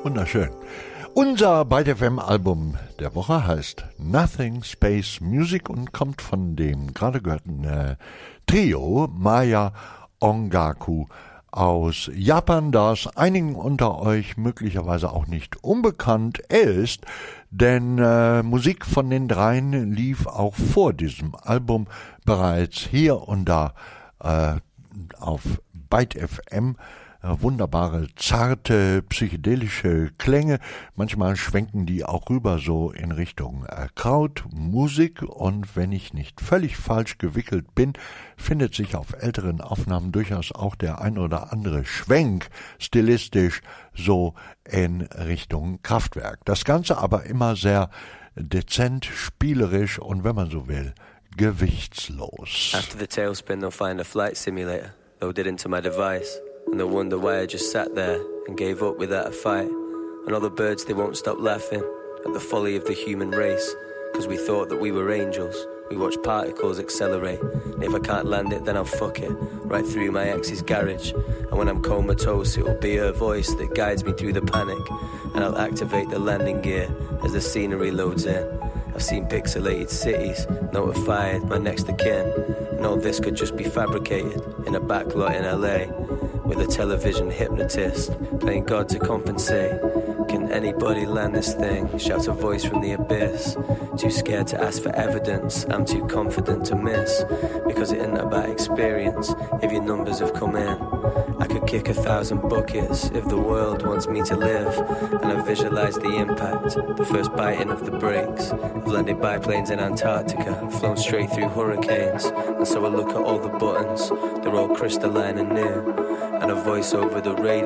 Wunderschön. Unser Byte FM Album der Woche heißt Nothing Space Music und kommt von dem gerade gehörten Trio Maya Ongaku aus Japan, das einigen unter euch möglicherweise auch nicht unbekannt ist, denn Musik von den dreien lief auch vor diesem Album bereits hier und da auf Byte FM. Wunderbare, zarte, psychedelische Klänge. Manchmal schwenken die auch rüber so in Richtung Krautmusik. Und wenn ich nicht völlig falsch gewickelt bin, findet sich auf älteren Aufnahmen durchaus auch der ein oder andere Schwenk stilistisch so in Richtung Kraftwerk. Das Ganze aber immer sehr dezent, spielerisch und, wenn man so will, gewichtslos. After the tailspin, they'll find a flight simulator loaded into my device. And they'll wonder why I just sat there and gave up without a fight. And all the birds, they won't stop laughing at the folly of the human race. Cause we thought that we were angels. We watch particles accelerate. And if I can't land it, then I'll fuck it right through my ex's garage. And when I'm comatose, it'll be her voice that guides me through the panic. And I'll activate the landing gear as the scenery loads in. I've seen pixelated cities, notified my next of kin. And all this could just be fabricated in a backlot in LA. With a television hypnotist playing God to compensate. Can anybody land this thing? Shouts a voice from the abyss. Too scared to ask for evidence, I'm too confident to miss. Because it isn't about experience, if your numbers have come in. I could kick 1,000 buckets if the world wants me to live. And I visualize the impact, the first biting of the brakes. I've landed biplanes in Antarctica, flown straight through hurricanes. And so I look at all the buttons, they're all crystalline and new. And a voice over the radio